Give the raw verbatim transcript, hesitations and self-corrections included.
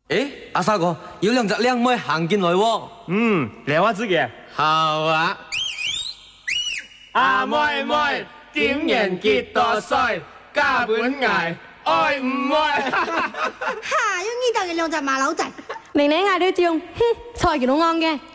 誒，阿三哥，有兩隻靚妹行進來喎。 嗯，嚟我知嘅。 好啊。 阿妹妹，點人結多歲，家本捱，愛唔愛？ 哈！要呢度嘅兩隻馬騮仔， 明你嗌對仗，哼，菜見到啱嘅。